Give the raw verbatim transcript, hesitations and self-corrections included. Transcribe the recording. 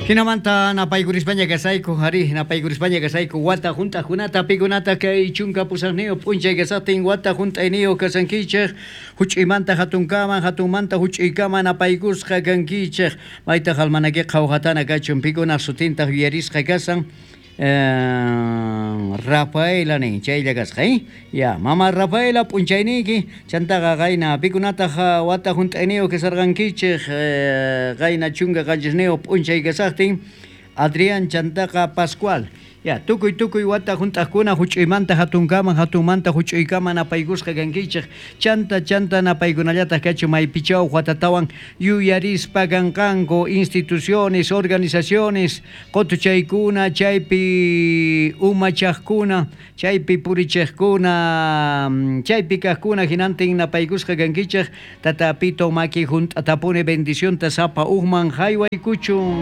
Hinamanta napaykurispaña kasayku hari napaykurispaña kasayku wata junta junata pigunata kay chunka pusaqniyo p'unchay kasatin wata junt'ayniyo kasankichej huch'imanta hatunkama hatunmanta huch'uykama napaykusqa kankichej mayta qalmanaki qhawqatana kachun pikunaq sutinta yuyarisqa kasan Rafaela nin chaylla kasqa ya mama Rafaela p'unchayniki chantaqa qayna pikunata wata junt'ayniyo kasarqankichej qayna chunka qanchisniyo p'unchay kasaqtin Adrián chantaqa Pascual ya tukuy tukuy wata junt'aqkuna huch'uymanta hatunkama hatunmanta huch'uykama napaykusqa kankichej chanta chanta napaykunallataq kachu maypichaw watatawan yuyarispa kanqanku instituciones organizaciones qotuchaykuna chaypi umachaqkuna chaypi purichiqkuna chaypi kaqkuna hinantin napaykusqa kankichej tatapito maki junt'atapuni bendicionta sapa uqman haywaykuchun